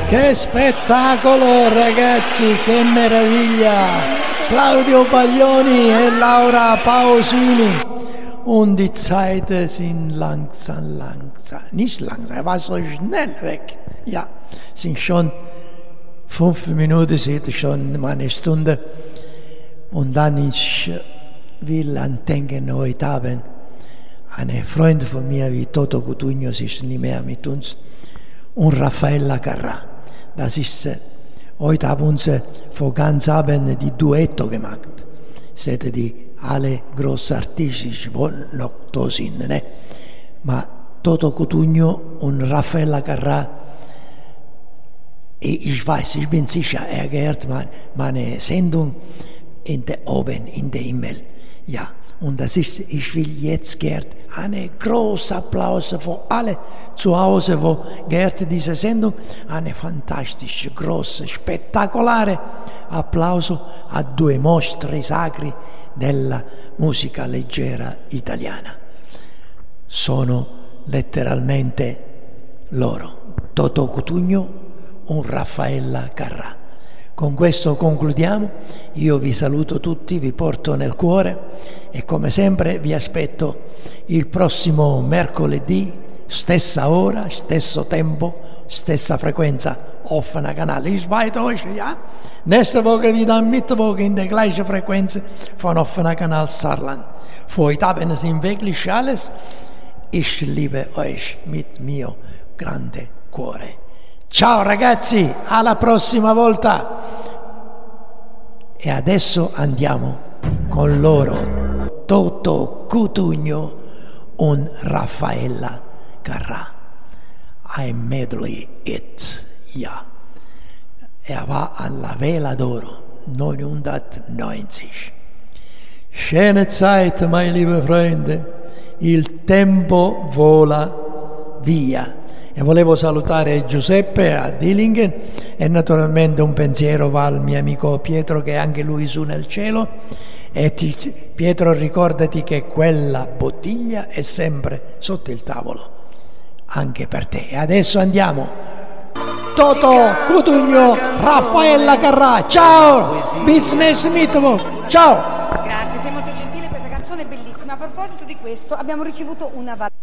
Che spettacolo ragazzi, che meraviglia! Claudio Baglioni e Laura Pausini. Und die Zeit sind langsam, nicht langsam, er war so schnell weg. Ja, sind schon 5 Minuten, sind schon mal eine Stunde. Und dann ich will andenken heute Abend eine Freundin von mir wie Toto Cutugno, sie ist nicht mehr mit uns, und Raffaella Carrà. Das ist, heute haben uns vor ganz Abend die Duetto gemacht. Siete die alle große Artisti noch da sind, ne? Ma Toto Cutugno und Raffaella Carrà, ich weiß, ich bin sicher, er gehört meine Sendung oben in der Himmel. Ja, und das ist, ich will jetzt gehört einen großen Applaus für alle zu Hause, wo gehört diese Sendung, eine fantastische, große, spettacolare applauso a 2 mostri sacri della musica leggera italiana. Sono letteralmente loro, Toto Cutugno e Raffaella Carrà. Con questo concludiamo, io vi saluto tutti, vi porto nel cuore e come sempre vi aspetto il prossimo mercoledì, stessa ora, stesso tempo, stessa frequenza, offener Kanal. Ich weiß euch, ja? Nächste Woche wieder am Mittwoch in der gleichen Frequenz von offener Kanal Saarland. Für heute Abend sind wirklich alles. Ich liebe euch mit mio grande cuore. Ciao ragazzi, alla prossima volta. E adesso andiamo con loro, Toto Cutugno e Raffaella Carrà. Ein medley hit, ja. Er war alla Vela d'Oro 990. Schöne Zeit, meine lieben Freunde. Il tempo vola via. E volevo salutare Giuseppe a Dillingen e naturalmente un pensiero va al mio amico Pietro che è anche lui su nel cielo. E Pietro, ricordati che quella bottiglia è sempre sotto il tavolo, anche per te. E adesso andiamo. Toto Cutugno, Raffaella Carrà. Ciao, business Mittwoch. Ciao. Grazie, sei molto gentile, questa canzone è bellissima. A proposito di questo abbiamo ricevuto una